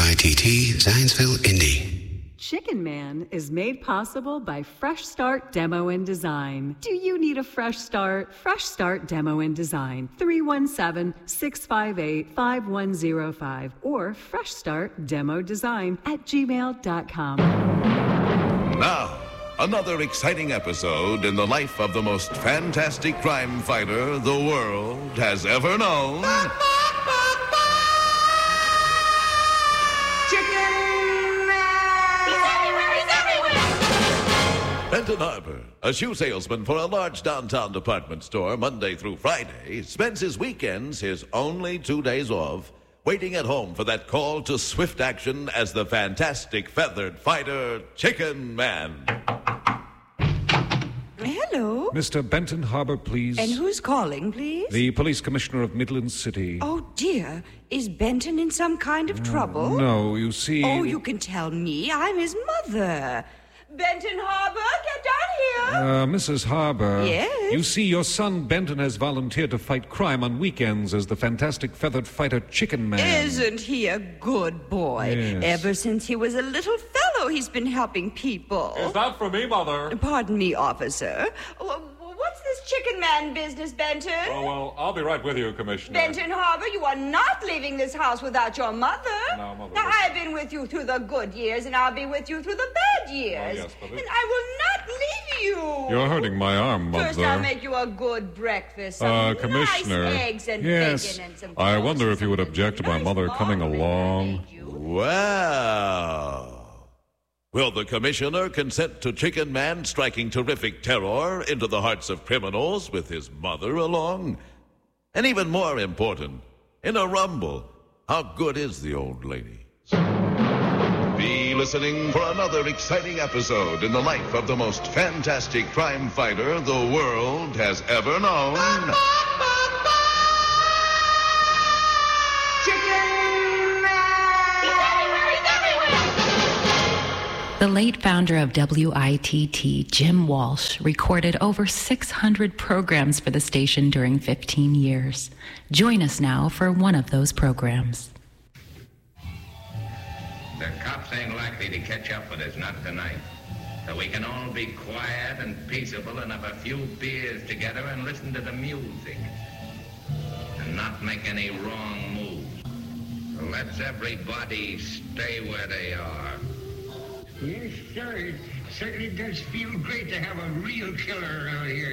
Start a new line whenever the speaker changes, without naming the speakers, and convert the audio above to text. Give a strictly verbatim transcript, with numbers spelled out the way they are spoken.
I T T, Zionsville, Indy.
Chicken Man is made possible by Fresh Start Demo and Design. Do you need a fresh start? Fresh Start Demo and Design. three one seven, six five eight, five one zero five or fresh start demo design at gmail dot com.
Now, another exciting episode in the life of the most fantastic crime fighter the world has ever known. Benton Harbor, a shoe salesman for a large downtown department store Monday through Friday, spends his weekends, his only two days off, waiting at home for that call to swift action as the fantastic feathered fighter, Chicken Man.
Hello?
Mister Benton Harbor, please.
And who's calling, please?
The police commissioner of Midland City.
Oh, dear. Is Benton in some kind of trouble?
No, you see...
Oh, you can tell me. I'm his mother. Benton Harbor, get down here.
Uh, Missus Harbor.
Yes?
You see, your son Benton has volunteered to fight crime on weekends as the fantastic feathered fighter Chicken Man.
Isn't he a good boy?
Yes.
Ever since he was a little fellow, he's been helping people.
Is that for me, Mother?
Pardon me, officer. What's this Chicken Man business, Benton?
Oh, well, I'll be right with you, Commissioner.
Benton Harbor, you are not leaving this house without your mother.
No, Mother.
Now, I've been with you through the good years, and I'll be with you through the bad years.
Oh, yes, Mother.
And I will not leave you.
You're hurting my arm, Mother.
First, I'll make you a good breakfast. Some
Uh,
nice
Commissioner.
eggs and
yes.
bacon and some
I
toast
wonder if you would
and
object to my
nice
mother coming
margarine
along.
I made you.
Well, will the commissioner consent to Chicken Man striking terrific terror into the hearts of criminals with his mother along? And even more important, in a rumble, how good is the old lady? Be listening for another exciting episode in the life of the most fantastic crime fighter the world has ever known.
The late founder of W I T T, Jim Walsh, recorded over six hundred programs for the station during fifteen years. Join us now for one of those programs.
The cops ain't likely to catch up with us, not tonight. So we can all be quiet and peaceable and have a few beers together and listen to the music. And not make any wrong moves. So let's everybody stay where they are.
Yes, sir. It certainly does feel great to have a real killer around here.